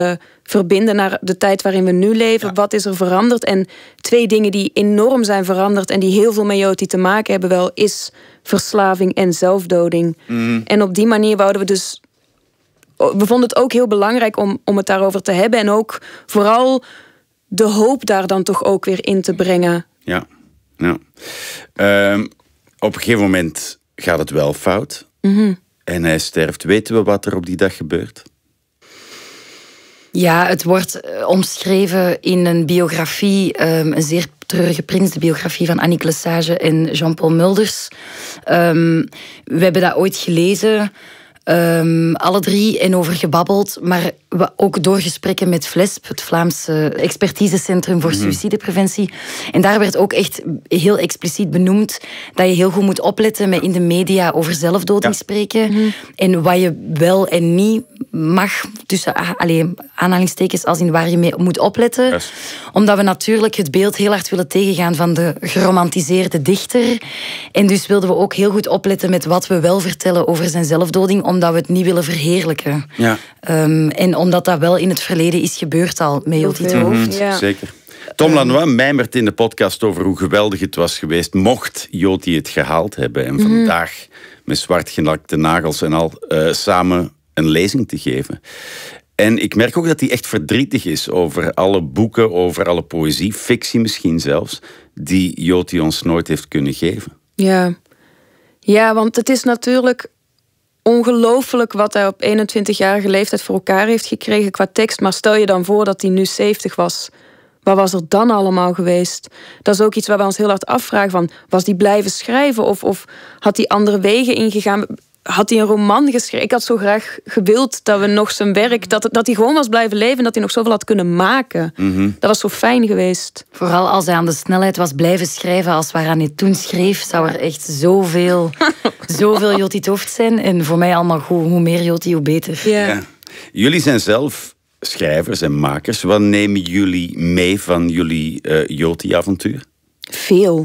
verbinden naar de tijd waarin we nu leven. Ja. Wat is er veranderd? En 2 dingen die enorm zijn veranderd en die heel veel met Joti te maken hebben wel, is verslaving en zelfdoding. En op die manier wouden we dus... We vonden het ook heel belangrijk om het daarover te hebben en ook vooral de hoop daar dan toch ook weer in te brengen. Ja. Op een gegeven moment gaat het wel fout. En hij sterft. Weten we wat er op die dag gebeurt? Ja, het wordt omschreven in een biografie, een zeer treurige prins, de biografie van Annick Lesage en Jean-Paul Mulders. We hebben dat ooit gelezen, alle 3, en over gebabbeld, maar ook door gesprekken met VLESP, het Vlaamse expertisecentrum voor suïcidepreventie. En daar werd ook echt heel expliciet benoemd dat je heel goed moet opletten met in de media over zelfdoding spreken. En wat je wel en niet mag, tussen aanhalingstekens, als in waar je mee moet opletten. Yes. Omdat we natuurlijk het beeld heel hard willen tegengaan van de geromantiseerde dichter. En dus wilden we ook heel goed opletten met wat we wel vertellen over zijn zelfdoding, omdat we het niet willen verheerlijken. Ja. En omdat dat wel in het verleden is gebeurd al met Joti 't Hooft. Ja. Zeker. Tom Lanois mijmert in de podcast over hoe geweldig het was geweest mocht Joti het gehaald hebben en vandaag met zwartgelakte nagels en al samen een lezing te geven. En ik merk ook dat hij echt verdrietig is over alle boeken, over alle poëzie, fictie misschien zelfs, die Joti ons nooit heeft kunnen geven. Ja, want het is natuurlijk ongelooflijk wat hij op 21-jarige leeftijd voor elkaar heeft gekregen qua tekst. Maar stel je dan voor dat hij nu 70 was. Wat was er dan allemaal geweest? Dat is ook iets waar we ons heel hard afvragen van, was hij blijven schrijven of had hij andere wegen ingegaan? Had hij een roman geschreven? Ik had zo graag gewild dat we nog zijn werk, dat hij gewoon was blijven leven en dat hij nog zoveel had kunnen maken. Dat was zo fijn geweest. Vooral als hij aan de snelheid was blijven schrijven als waaraan hij toen schreef, zou er echt zoveel Joti 't Hooft zijn. En voor mij allemaal goed. Hoe meer Joti, hoe beter. Ja. Jullie zijn zelf schrijvers en makers. Wat nemen jullie mee van jullie Joti-avontuur? Veel.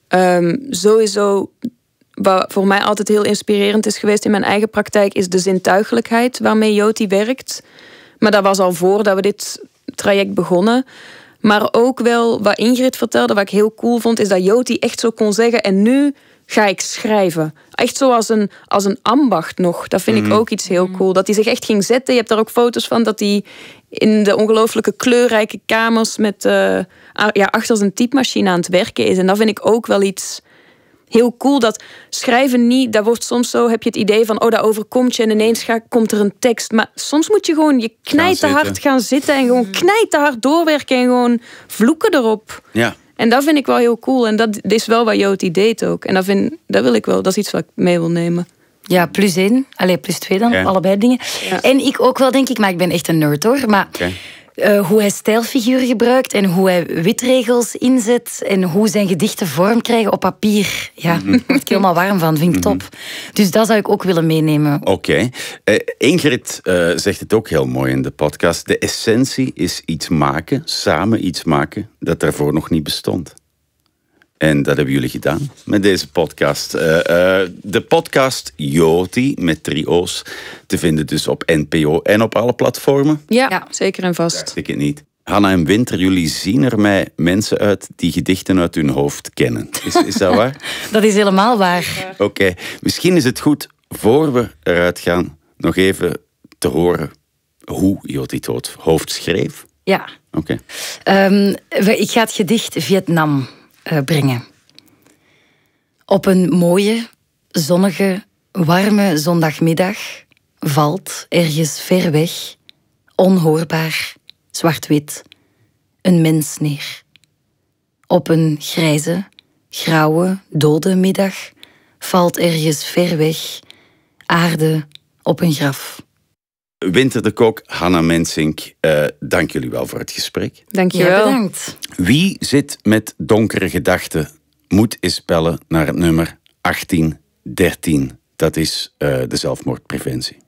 Sowieso, wat voor mij altijd heel inspirerend is geweest in mijn eigen praktijk, is de zintuigelijkheid waarmee Joti werkt. Maar dat was al voordat we dit traject begonnen. Maar ook wel wat Ingrid vertelde, wat ik heel cool vond, is dat Joti echt zo kon zeggen, en nu ga ik schrijven. Echt zo als een ambacht nog. Dat vind ik ook iets heel cool. Dat hij zich echt ging zetten. Je hebt daar ook foto's van dat hij in de ongelooflijke kleurrijke kamers met achter zijn typemachine aan het werken is. En dat vind ik ook wel iets heel cool. Dat schrijven niet, dat wordt soms zo, heb je het idee van, dat overkomt je en ineens komt er een tekst. Maar soms moet je gewoon je knijterhard gaan zitten en gewoon knijterhard doorwerken en gewoon vloeken erop. Ja. En dat vind ik wel heel cool. En dat is wel wat Joti deed ook. En dat wil ik wel. Dat is iets wat ik mee wil nemen. Ja, +1. +2 dan. Allebei dingen. Ja. En ik ook wel, denk ik. Maar ik ben echt een nerd, hoor. Maar hoe hij stijlfiguren gebruikt en hoe hij witregels inzet en hoe zijn gedichten vorm krijgen op papier. Ja, daar word ik helemaal warm van. Vind ik top. Dus dat zou ik ook willen meenemen. Oké. Ingrid zegt het ook heel mooi in de podcast. De essentie is iets maken, samen iets maken, dat daarvoor nog niet bestond. En dat hebben jullie gedaan met deze podcast. De podcast Joti, met 3 O's, te vinden dus op NPO en op alle platformen. Ja, zeker en vast. Dacht ik het niet. Hanna en Winter, jullie zien er mij mensen uit die gedichten uit hun hoofd kennen. Is dat waar? Dat is helemaal waar. Oké. Misschien is het goed, voor we eruit gaan, nog even te horen hoe Joti 't Hooft schreef. Ja. Oké. Ik ga het gedicht Vietnam brengen. Op een mooie, zonnige, warme zondagmiddag valt ergens ver weg, onhoorbaar, zwart-wit, een mens neer. Op een grijze, grauwe, dode middag valt ergens ver weg aarde op een graf. Winter de Kock, Hanna Mensink, dank jullie wel voor het gesprek. Dank je wel. Ja, bedankt. Wie zit met donkere gedachten, moet eens bellen naar het nummer 1813. Dat is de zelfmoordpreventie.